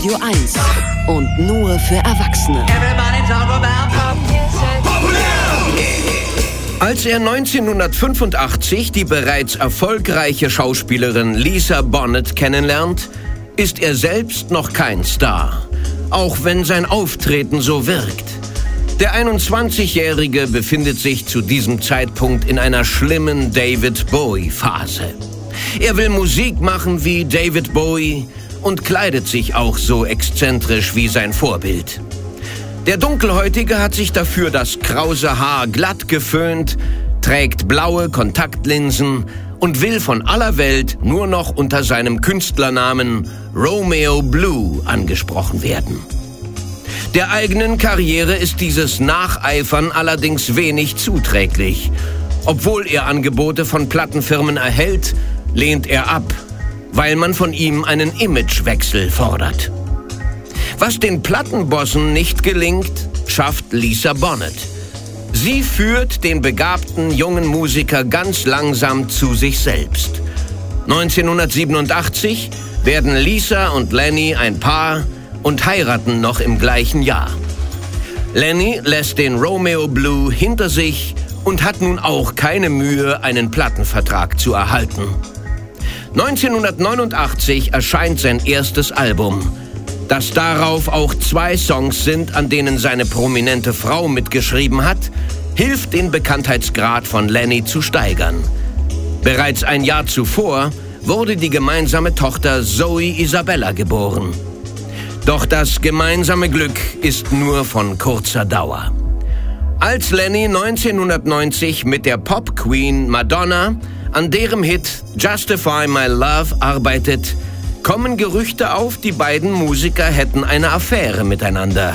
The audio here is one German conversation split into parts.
Radio 1 und nur für Erwachsene. Als er 1985 die bereits erfolgreiche Schauspielerin Lisa Bonet kennenlernt, ist er selbst noch kein Star, auch wenn sein Auftreten so wirkt. Der 21-Jährige befindet sich zu diesem Zeitpunkt in einer schlimmen David Bowie-Phase. Er will Musik machen wie David Bowie und kleidet sich auch so exzentrisch wie sein Vorbild. Der Dunkelhäutige hat sich dafür das krause Haar glatt geföhnt, trägt blaue Kontaktlinsen und will von aller Welt nur noch unter seinem Künstlernamen Romeo Blue angesprochen werden. Der eigenen Karriere ist dieses Nacheifern allerdings wenig zuträglich. Obwohl er Angebote von Plattenfirmen erhält, lehnt er ab, weil man von ihm einen Imagewechsel fordert. Was den Plattenbossen nicht gelingt, schafft Lisa Bonet. Sie führt den begabten jungen Musiker ganz langsam zu sich selbst. 1987 werden Lisa und Lenny ein Paar und heiraten noch im gleichen Jahr. Lenny lässt den Romeo Blue hinter sich und hat nun auch keine Mühe, einen Plattenvertrag zu erhalten. 1989 erscheint sein erstes Album, das darauf auch 2 Songs sind, an denen seine prominente Frau mitgeschrieben hat, hilft den Bekanntheitsgrad von Lenny zu steigern. Bereits ein Jahr zuvor wurde die gemeinsame Tochter Zoe Isabella geboren. Doch das gemeinsame Glück ist nur von kurzer Dauer. Als Lenny 1990 mit der Pop-Queen Madonna an deren Hit Justify My Love arbeitet, kommen Gerüchte auf, die beiden Musiker hätten eine Affäre miteinander.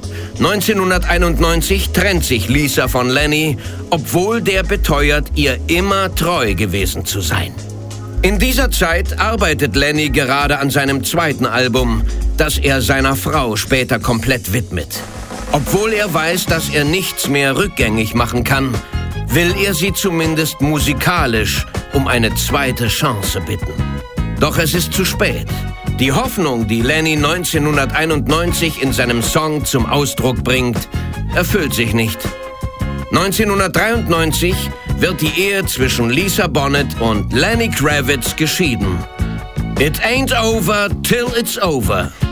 1991 trennt sich Lisa von Lenny, obwohl der beteuert, ihr immer treu gewesen zu sein. In dieser Zeit arbeitet Lenny gerade an seinem zweiten Album, das er seiner Frau später komplett widmet. Obwohl er weiß, dass er nichts mehr rückgängig machen kann, will er sie zumindest musikalisch um eine zweite Chance bitten. Doch es ist zu spät. Die Hoffnung, die Lenny 1991 in seinem Song zum Ausdruck bringt, erfüllt sich nicht. 1993 wird die Ehe zwischen Lisa Bonet und Lenny Kravitz geschieden. It ain't over till it's over.